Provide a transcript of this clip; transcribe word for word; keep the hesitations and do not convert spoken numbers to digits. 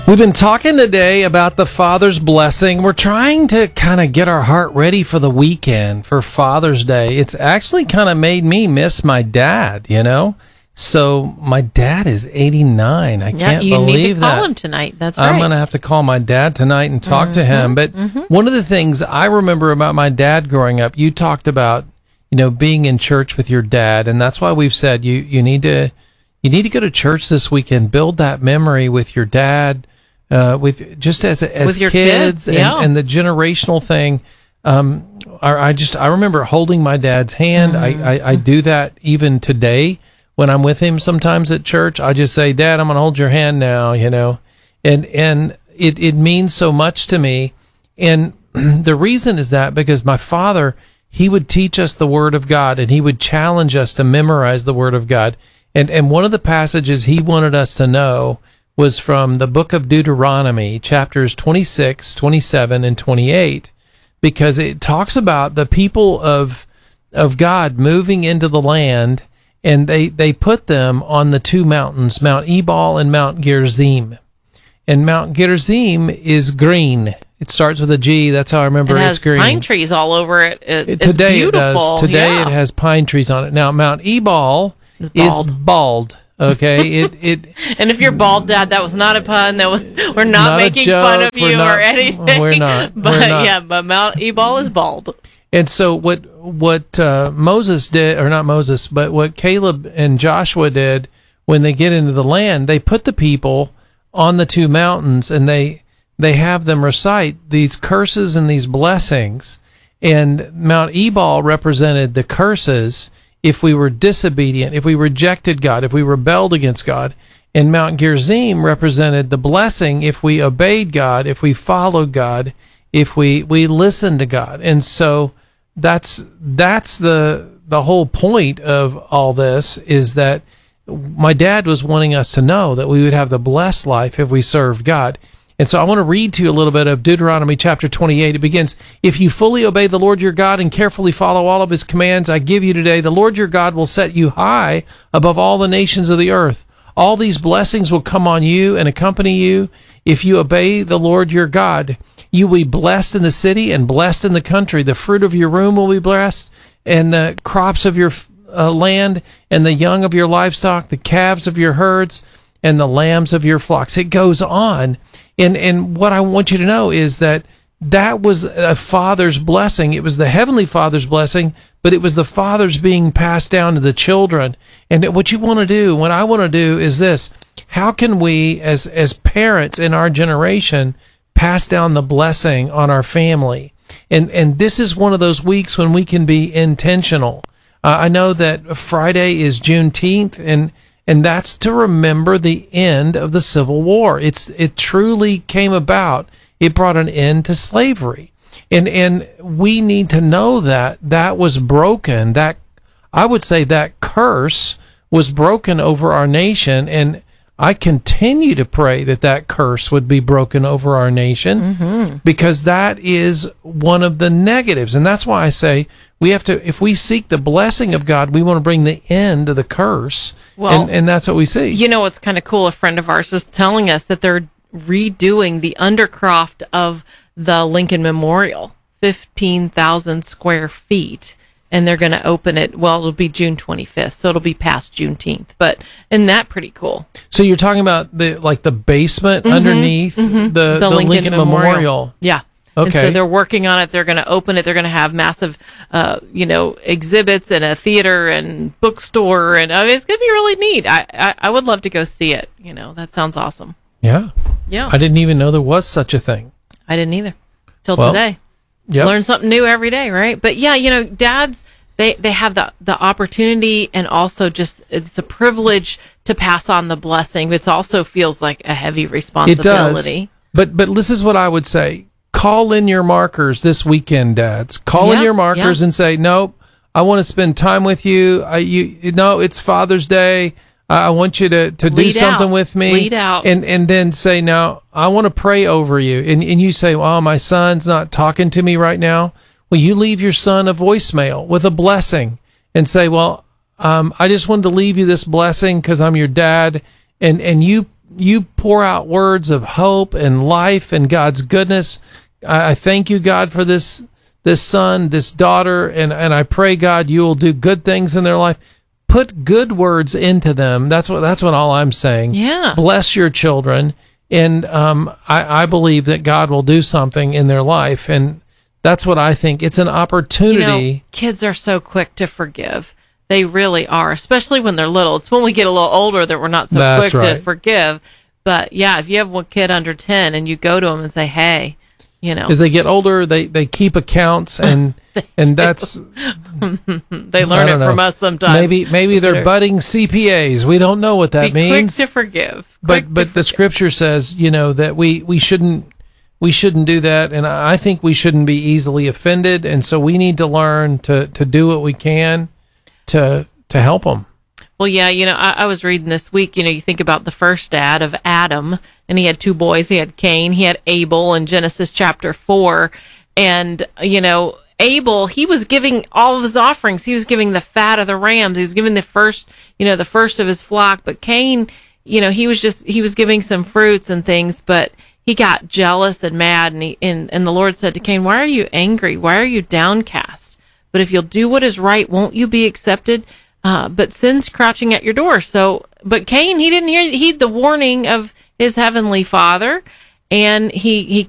We've been talking today about the Father's blessing. We're trying to kind of get our heart ready for the weekend, for Father's Day. It's actually kind of made me miss my dad, you know? So my dad is eighty-nine. I yeah, can't you believe need to call that. him tonight. That's right. I'm going to have to call my dad tonight and talk mm-hmm, to him. But mm-hmm. one of the things I remember about my dad growing up, you talked about, you know, being in church with your dad. And that's why we've said you, you need to, you need to go to church this weekend, build that memory with your dad. Uh, with just as as with your kids, kids yeah. and, and the generational thing, um, I, I just I remember holding my dad's hand. Mm-hmm. I, I I do that even today when I'm with him. Sometimes at church, I just say, "Dad, I'm going to hold your hand now," you know, and and it it means so much to me. And the reason is that because my father, he would teach us the Word of God, and he would challenge us to memorize the Word of God. And and one of the passages he wanted us to know was from the book of Deuteronomy, chapters twenty-six, twenty-seven, and twenty-eight, because it talks about the people of of God moving into the land, and they, they put them on the two mountains, Mount Ebal and Mount Gerizim. And Mount Gerizim is green. It starts with a G. That's how I remember it it's has green. Pine trees all over it. it it's Today beautiful. it does. Today yeah. it has pine trees on it. Now, Mount Ebal it's bald. is bald. Okay, it it. And if you're bald, Dad, that was not a pun. That was we're not, not making joke. fun of we're you not, or anything. We're not. But we're not. yeah, but Mount Ebal is bald. And so what what uh, Moses did, or not Moses, but what Caleb and Joshua did when they get into the land, they put the people on the two mountains, and they they have them recite these curses and these blessings. And Mount Ebal represented the curses if we were disobedient, if we rejected God, if we rebelled against God. And Mount Gerizim represented the blessing if we obeyed God, if we followed God, if we, we listened to God. And so that's that's the the whole point of all this, is that my dad was wanting us to know that we would have the blessed life if we served God. And so I want to read to you a little bit of Deuteronomy chapter twenty-eight. It begins, "If you fully obey the Lord your God and carefully follow all of his commands I give you today, the Lord your God will set you high above all the nations of the earth. All these blessings will come on you and accompany you if you obey the Lord your God. You will be blessed in the city and blessed in the country. The fruit of your womb will be blessed, and the crops of your uh, land, and the young of your livestock, the calves of your herds, and the lambs of your flocks." It goes on. And and what I want you to know is that that was a father's blessing. It was the heavenly Father's blessing, but it was the Father's being passed down to the children. And what you want to do, what I want to do is this: how can we, as as parents in our generation, pass down the blessing on our family? And and this is one of those weeks when we can be intentional. Uh, I know that Friday is Juneteenth, and And that's to remember the end of the Civil War. It's it truly came about. It brought an end to slavery. And and we need to know that that was broken. That, I would say, that curse was broken over our nation, and I continue to pray that that curse would be broken over our nation, mm-hmm. because that is one of the negatives. And that's why I say we have to, if we seek the blessing of God, we want to bring the end to the curse. Well, and, and that's what we see. You know what's kind of cool? A friend of ours was telling us that they're redoing the undercroft of the Lincoln Memorial, fifteen thousand square feet. And they're going to open it, well, it'll be June twenty-fifth, so it'll be past Juneteenth. But isn't that pretty cool? So you're talking about the like the basement mm-hmm, underneath mm-hmm. The, the, the Lincoln, Lincoln Memorial. Memorial. Yeah. Okay. And so they're working on it. They're going to open it. They're going to have massive, uh, you know, exhibits and a theater and bookstore. And I mean, it's going to be really neat. I, I, I would love to go see it. You know, that sounds awesome. Yeah. Yeah. I didn't even know there was such a thing. I didn't either. Till well, today. Yep. Learn something new every day, right? But yeah, you know, dads, they, they have the, the opportunity, and also just it's a privilege to pass on the blessing. It also feels like a heavy responsibility. It does. But but this is what I would say. Call in your markers this weekend, dads. Call yeah, in your markers yeah. and say, nope, I want to spend time with you. I, you, no, it's Father's Day. I want you to, to do Lead something out. with me. Lead out. And, and then say, now, I want to pray over you. And, and you say, well, my son's not talking to me right now. Well, you leave your son a voicemail with a blessing and say, well, um, I just wanted to leave you this blessing because I'm your dad. And, and you you pour out words of hope and life and God's goodness. I, I thank you, God, for this this son, this daughter, and, and I pray, God, you will do good things in their life. Put good words into them. That's what that's what all I'm saying. Yeah. Bless your children, and um, I, I believe that God will do something in their life, and that's what I think. It's an opportunity. You know, kids are so quick to forgive. They really are, especially when they're little. It's when we get a little older that we're not so That's quick right. to forgive. But yeah, if you have one kid under ten and you go to them and say, "Hey," you know, as they get older, they, they keep accounts, and and that's they learn I it don't know. from us sometimes. Maybe maybe they're budding C P As. We don't know what that Be means. quick to forgive. But Quick but to the forgive. scripture says, you know, that we, we shouldn't we shouldn't do that, and I think we shouldn't be easily offended, and so we need to learn to, to do what we can to to help them. Well, yeah, you know, I, I was reading this week, you know, you think about the first dad of Adam, and he had two boys. He had Cain, he had Abel in Genesis chapter four. And, you know, Abel, he was giving all of his offerings. He was giving the fat of the rams. He was giving the first, you know, the first of his flock. But Cain, you know, he was just, he was giving some fruits and things, but he got jealous and mad. And, he, and, and the Lord said to Cain, "Why are you angry? Why are you downcast? But if you'll do what is right, won't you be accepted? Uh, but sin's crouching at your door." So, but Cain, he didn't hear, heed the warning of his heavenly father, and he, he